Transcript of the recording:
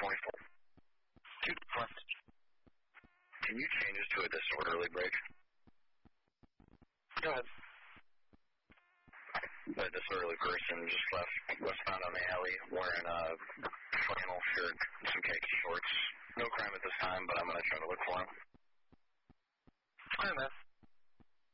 24. 2-4. Can you change us to a disorderly break? Go ahead. The disorderly person just was found on the alley wearing a flannel shirt and some khaki shorts. No crime at this time, but I'm going to try to look for him. All right, man.